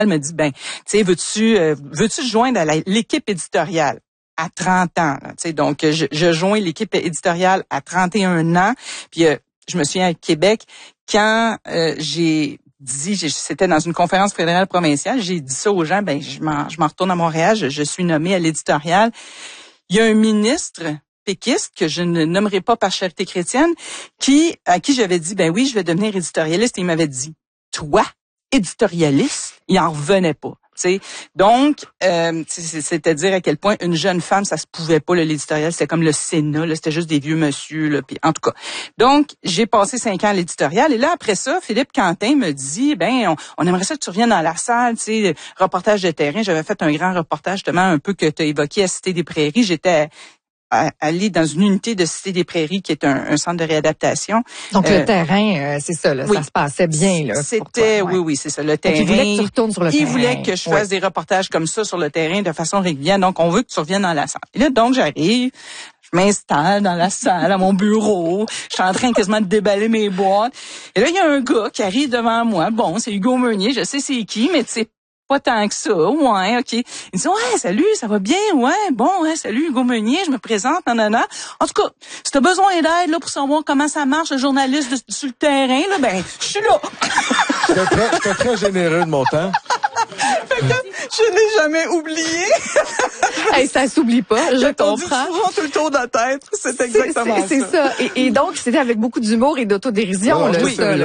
Elle me dit, ben, tu sais, veux-tu te joindre à l'équipe éditoriale? À 30 ans, tu sais, donc je joins l'équipe éditoriale à 31 ans. Puis je me souviens à Québec, quand j'ai dit, c'était dans une conférence fédérale provinciale, j'ai dit ça aux gens, ben je m'en retourne à Montréal, je suis nommée à l'éditorial. Il y a un ministre péquiste, que je ne nommerai pas par charité chrétienne, à qui j'avais dit, ben oui, je vais devenir éditorialiste, et il m'avait dit, toi, éditorialiste? Il en revenait pas. T'sais. Donc, c'est-à-dire à quel point une jeune femme, ça se pouvait pas, l'éditorial, c'était comme le Sénat, là, c'était juste des vieux monsieur, là, puis en tout cas. Donc, j'ai passé 5 ans à l'éditorial, et là, après ça, Philippe Quentin me dit, ben, on aimerait ça que tu reviennes dans la salle, tu sais, reportage de terrain. J'avais fait un grand reportage, justement, un peu que tu as évoqué à Cité des Prairies. J'étais aller dans une unité de Cité des Prairies qui est un centre de réadaptation. Donc le terrain, c'est ça, là, oui, ça se passait bien là. C'était oui, c'est ça, le terrain. Donc, il voulait que tu retournes sur le terrain. Il voulait que je fasse des reportages comme ça sur le terrain de façon régulière. Donc on veut que tu reviennes dans la salle. Et là donc j'arrive, je m'installe dans la salle à mon bureau, je suis en train quasiment de déballer mes boîtes. Et là il y a un gars qui arrive devant moi. Bon, c'est Hugo Meunier, je sais c'est qui, mais tu sais pas tant que ça. Ouais, OK. Il dit, ouais, salut, ça va bien? Ouais, bon, ouais, salut, Hugo Meunier, je me présente, nanana. En tout cas, si t'as besoin d'aide, là, pour savoir comment ça marche, le journaliste sur le terrain, là, ben, je suis là. J'étais très généreux de mon temps. Fait que je n'ai jamais oublié. Hey, ça s'oublie pas, je comprends. Souvent tout le tour de la tête, c'est exactement ça. C'est ça. Et donc, c'était avec beaucoup d'humour et d'autodérision, là, oui, ça, là.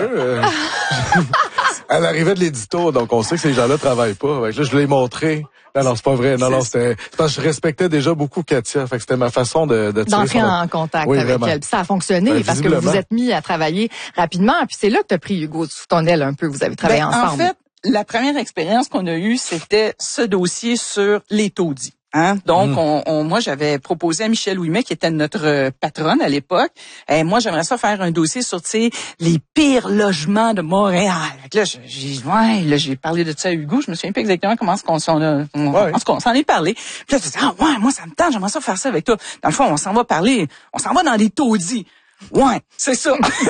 Elle arrivait de l'édito, donc on sait que ces gens-là travaillent pas. Fait que là, je l'ai montré. Non, c'est pas vrai. Non, c'était parce que je respectais déjà beaucoup Katia. Fait que c'était ma façon d'entrer en contact avec elle. Puis ça a fonctionné parce que vous vous êtes mis à travailler rapidement. Puis c'est là que tu as pris Hugo sous ton aile un peu. Vous avez travaillé ensemble. En fait, la première expérience qu'on a eue, c'était ce dossier sur les taudis. Hein? Donc, moi, j'avais proposé à Michel Ouimet, qui était notre patronne à l'époque, moi, j'aimerais ça faire un dossier sur, tu sais, les pires logements de Montréal. Là, j'ai parlé de ça à Hugo, je me souviens pas exactement comment on s'en est parlé. Puis là, je disais, moi, ça me tente, j'aimerais ça faire ça avec toi. Dans le fond, on s'en va dans les taudis. Ouais, c'est ça.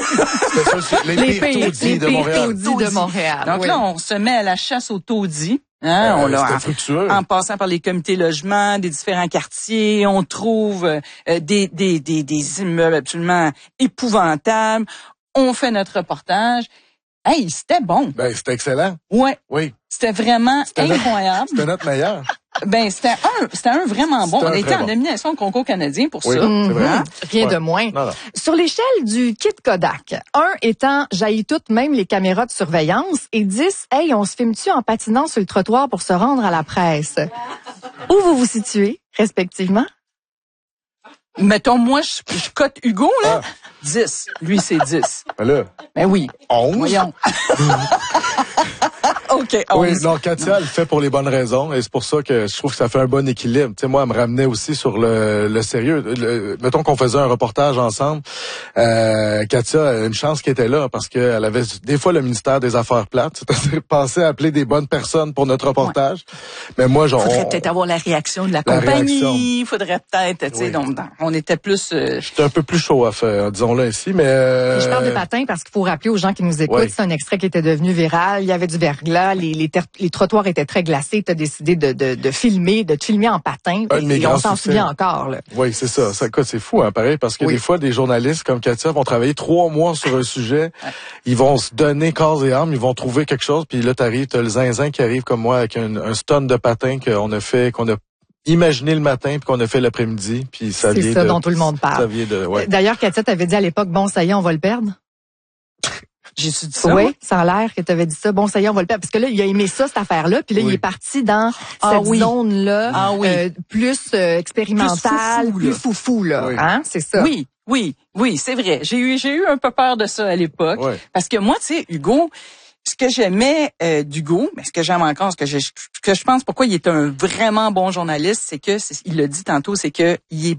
les pires taudis de Montréal. Donc là, on se met à la chasse aux taudis. Hein, on l'a en passant par les comités logements des différents quartiers, on trouve des immeubles absolument épouvantables. On fait notre reportage. Hey, c'était bon. Ben, c'était excellent. Ouais. Oui. C'était vraiment incroyable. C'était notre meilleur. Ben, c'était un vraiment bon. On était en nomination au concours canadien pour ça. C'est vrai. Rien de moins. Non. Sur l'échelle du kit Kodak, 1 étant jaillit toutes, même les caméras de surveillance, et 10, hey, on se filme-tu en patinant sur le trottoir pour se rendre à la presse? Où vous vous situez, respectivement? Mettons, moi, je cote Hugo, là. 10. Lui, c'est 10. Ben là. Ben oui. 11. Voyons. OK, 11. Oui, non, Katia, elle le fait pour les bonnes raisons, et c'est pour ça que je trouve que ça fait un bon équilibre. Tu sais, moi, elle me ramenait aussi sur le sérieux. Mettons qu'on faisait un reportage ensemble. Katia a une chance qu'elle était là, parce qu'elle avait des fois le ministère des Affaires plates, c'est-à-dire penser à appeler des bonnes personnes pour notre reportage. Ouais. Mais moi, faudrait peut-être avoir la réaction de la compagnie. Faudrait peut-être, tu sais, donc, on était plus... J'étais un peu plus chaud à faire, disons-le ainsi, mais... Je parle de patin parce qu'il faut rappeler aux gens qui nous écoutent, c'est un extrait qui était devenu viral. Il y avait du verglas, les trottoirs étaient très glacés. Tu as décidé de te filmer en patin. Et on s'en souvient encore. Là. Oui, c'est ça. C'est fou, hein, pareil, parce que des fois, des journalistes comme Katia vont travailler 3 mois sur un sujet. Ils vont se donner corps et âme, ils vont trouver quelque chose, puis là, t'as le zinzin qui arrive comme moi avec un stun de patin qu'on a imaginé le matin puis qu'on a fait l'après-midi, puis ça vient c'est ça dont tout le monde parle. D'ailleurs, Katia t'avait dit à l'époque, bon, ça y est, on va le perdre. J'ai-tu dit ça? Oui, ça a l'air que tu avais dit ça. Bon, ça y est, on va le perdre. Parce que là, il a aimé ça, cette affaire-là. Puis là, il est parti dans cette zone-là, plus expérimentale, plus foufou, là. Hein? C'est ça. Oui, c'est vrai. J'ai eu un peu peur de ça à l'époque. Parce que moi, tu sais, Hugo, ce que j'aimais d'Hugo, mais ce que j'aime encore, ce que je pense pourquoi il est un vraiment bon journaliste, c'est que, il l'a dit tantôt, c'est que il est bon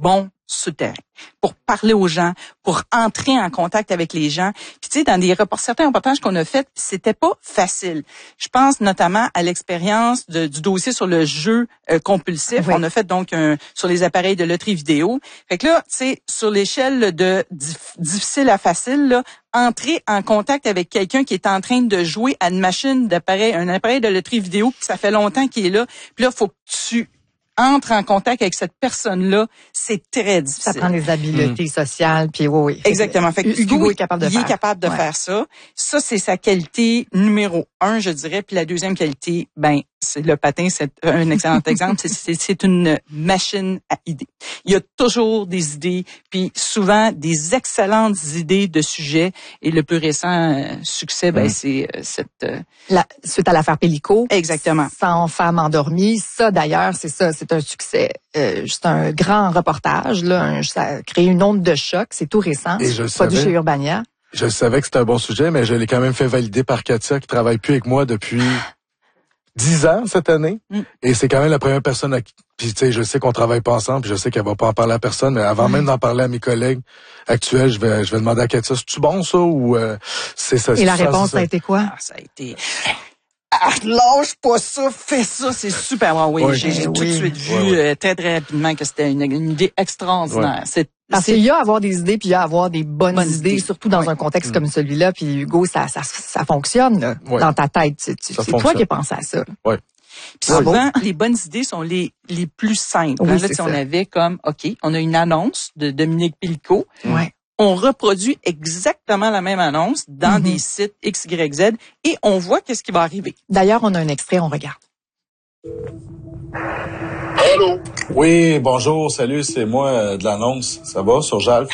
sur le terrain, pour parler aux gens, pour entrer en contact avec les gens. Puis tu sais, dans certains reportages qu'on a faits, c'était pas facile. Je pense notamment à l'expérience du dossier sur le jeu compulsif. Oui. On a fait donc sur les appareils de loterie vidéo. Fait que là, tu sais, sur l'échelle de difficile à facile, là, entrer en contact avec quelqu'un qui est en train de jouer à une machine un appareil de loterie vidéo, puis ça fait longtemps qu'il est là. Puis là, faut que tu entre en contact avec cette personne-là, c'est très difficile. Ça prend des habiletés sociales, puis oui. Exactement. Fait que Hugo est capable de faire. Il est capable de faire ça. Ça, c'est sa qualité numéro 1, je dirais. Puis la deuxième qualité, c'est le patin, c'est un excellent exemple. C'est une machine à idées. Il y a toujours des idées, puis souvent des excellentes idées de sujets. Et le plus récent succès, c'est suite à l'affaire Pellico. Exactement. 100 femmes endormies. Ça, d'ailleurs, c'est un succès. C'est un grand reportage. Là, ça a créé une onde de choc. C'est tout récent. Et produit chez Urbania. Je savais que c'était un bon sujet, mais je l'ai quand même fait valider par Katia, qui travaille plus avec moi depuis 10 ans cette année. Et c'est quand même la première personne à qui... Puis tu sais, je sais qu'on travaille pas ensemble, puis je sais qu'elle va pas en parler à personne, mais avant même d'en parler à mes collègues actuels, je vais demander à Katia, c'est-tu bon ça ou c'est ça? Et la réponse a été quoi? Ça a été... lâche pas ça, fais ça, c'est super bon. Oui, j'ai tout de suite vu très très rapidement que c'était une idée extraordinaire. Parce qu'il y a à avoir des idées, puis il y a à avoir des bonnes idées, surtout dans un contexte comme celui-là. Puis Hugo, ça fonctionne là, dans ta tête. C'est toi qui as pensé à ça. Oui. Puis souvent, les bonnes idées sont les plus simples. Oui, là, on avait comme, OK, on a une annonce de Dominique Pellico. Ouais. On reproduit exactement la même annonce dans des sites XYZ et on voit qu'est-ce qui va arriver. D'ailleurs, on a un extrait, on regarde. Allô? Oui, bonjour, salut, c'est moi de l'annonce. Ça va, sur Jalf?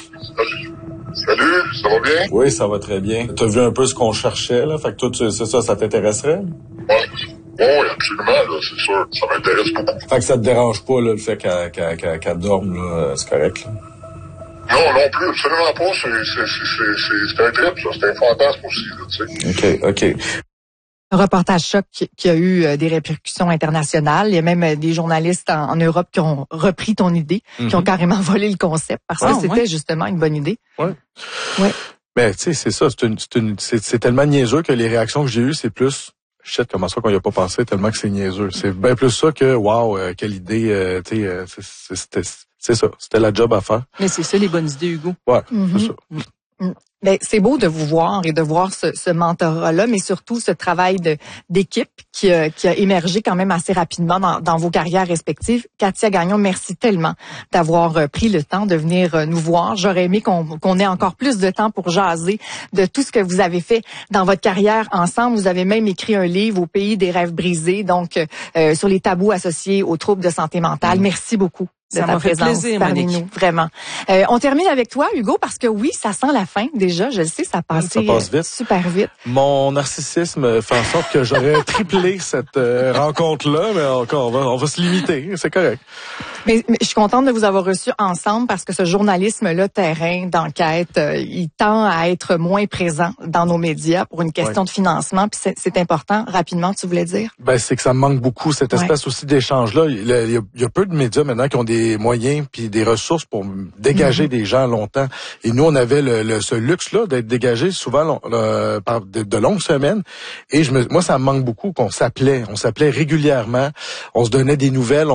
Salut, ça va bien? Oui, ça va très bien. T'as vu un peu ce qu'on cherchait, là? Fait que toi, c'est ça t'intéresserait? Oui, absolument, là, c'est sûr. Ça m'intéresse beaucoup. Fait que ça te dérange pas, là, le fait qu'elle dorme, là, c'est correct, là? Non plus, absolument pas. C'est un trip, ça. C'est un fantasme aussi, là, tu sais. OK. Un reportage choc qui a eu des répercussions internationales. Il y a même des journalistes en Europe qui ont repris ton idée, qui ont carrément volé le concept parce que c'était justement une bonne idée. Ouais. Ouais. Mais tu sais, c'est ça. C'est tellement niaiseux que les réactions que j'ai eues, c'est plus... Shit, comment ça qu'on y a pas pensé tellement que c'est niaiseux. C'est bien plus ça que wow, quelle idée, tu sais, c'est ça. C'était la job à faire. Mais c'est ça les bonnes idées, Hugo. Ouais, c'est ça. Ben, c'est beau de vous voir et de voir ce mentorat-là, mais surtout ce travail d'équipe qui a émergé quand même assez rapidement dans vos carrières respectives. Katia Gagnon, merci tellement d'avoir pris le temps de venir nous voir. J'aurais aimé qu'on ait encore plus de temps pour jaser de tout ce que vous avez fait dans votre carrière ensemble. Vous avez même écrit un livre, Au pays des rêves brisés, donc sur les tabous associés aux troubles de santé mentale. Merci beaucoup. Ça m'a fait plaisir, parmi nous, vraiment. On termine avec toi, Hugo, parce que oui, ça sent la fin déjà. Je le sais, ça passe vite. Super vite. Mon narcissisme fait en sorte que j'aurais triplé cette rencontre-là, mais encore, on va se limiter, c'est correct. Mais je suis contente de vous avoir reçus ensemble parce que ce journalisme-là, terrain, d'enquête, il tend à être moins présent dans nos médias pour une question de financement. Puis c'est important. Rapidement, tu voulais dire? Ben, c'est que ça me manque beaucoup, cette espèce aussi d'échange-là. Il y a peu de médias maintenant qui ont des moyens puis des ressources pour dégager des gens longtemps. Et nous, on avait ce luxe-là d'être dégagés souvent par de longues semaines. Et moi, ça me manque beaucoup qu'on s'appelait. On s'appelait régulièrement. On se donnait des nouvelles.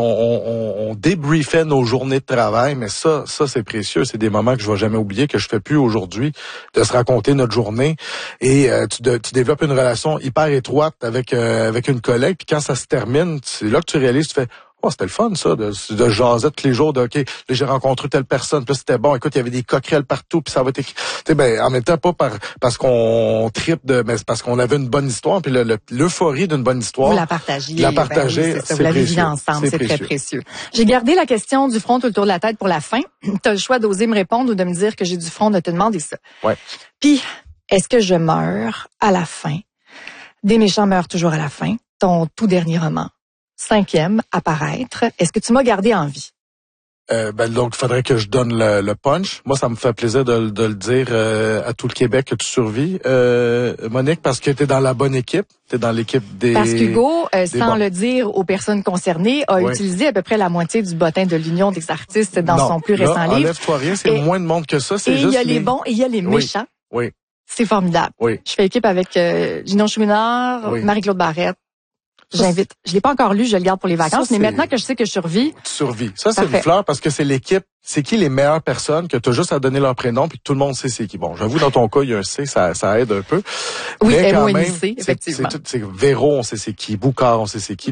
On débriefait nos journées de travail. Mais ça, c'est précieux. C'est des moments que je vais jamais oublier, que je fais plus aujourd'hui, de se raconter notre journée. Et tu développes une relation hyper étroite avec une collègue. Puis quand ça se termine, c'est là que tu réalises, tu fais... Oh, c'était le fun, ça, de jaser tous les jours, OK, là, j'ai rencontré telle personne, puis là, c'était bon, écoute, il y avait des coquerelles partout, puis ça va être... Tu sais, ben, en même temps, pas parce qu'on tripe mais parce qu'on avait une bonne histoire, puis l'euphorie d'une bonne histoire. Vous la partagez. La partager, c'est vous l'avez vu ensemble, c'est très précieux. J'ai gardé la question du front tout le tour de la tête pour la fin. Tu as le choix d'oser me répondre ou de me dire que j'ai du front de te demander ça. Ouais. Puis, est-ce que je meurs à la fin? Des méchants meurent toujours à la fin. Ton tout dernier roman. 5e à paraître. Est-ce que tu m'as gardé en vie? Donc, il faudrait que je donne le punch. Moi, ça me fait plaisir de le dire à tout le Québec que tu survis, Monique, parce que tu es dans la bonne équipe. Tu es dans l'équipe des... Parce qu'Hugo, sans le dire aux personnes concernées, a utilisé à peu près la moitié du bottin de l'Union des artistes dans son plus récent livre. Enlève-toi rien, c'est moins de monde que ça. C'est et juste il y a les bons et il y a les méchants. Oui. C'est formidable. Oui. Je fais équipe avec Gino Chouinard, Marie-Claude Barrette. J'invite. Je l'ai pas encore lu, je le garde pour les vacances, mais maintenant que je sais que je survis. Tu survis. Ça, c'est une fleur parce que c'est l'équipe. C'est qui les meilleures personnes que tu as juste à donner leur prénom puis tout le monde sait c'est qui. Bon, j'avoue, dans ton cas, il y a un C, ça aide un peu. Oui, mais quand M-O-N-I-C, même, effectivement. c'est Véro, on sait c'est qui. Boucard, on sait c'est qui.